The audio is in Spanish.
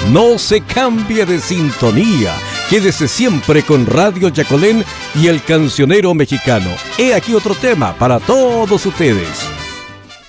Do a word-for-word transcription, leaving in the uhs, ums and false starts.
No se cambie de sintonía. Quédese siempre con Radio Yacolén y el cancionero mexicano. He aquí otro tema para todos ustedes.